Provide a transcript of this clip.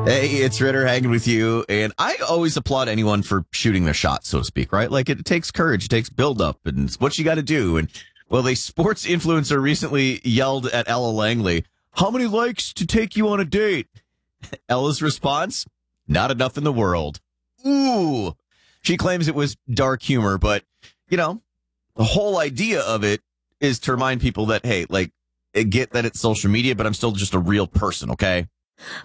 Hey, it's Ritter hanging with you, and I always applaud anyone for shooting their shot, so to speak, right? Like, it takes courage, it takes build-up, and it's what you got to do. And, well, a sports influencer recently yelled at Ella Langley, "How many likes to take you on a date?" Ella's response, "Not enough in the world." Ooh. She claims it was dark humor, but, the whole idea of it is to remind people that, hey, like, I get that it's social media, but I'm still just a real person, okay?